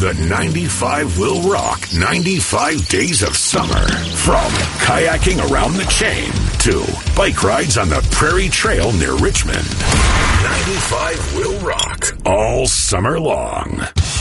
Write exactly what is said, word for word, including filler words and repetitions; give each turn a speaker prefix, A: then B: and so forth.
A: The ninety-five will rock ninety-five days of summer. From kayaking around the chain to bike rides on the Prairie Trail near Richmond. ninety-five will rock all summer long.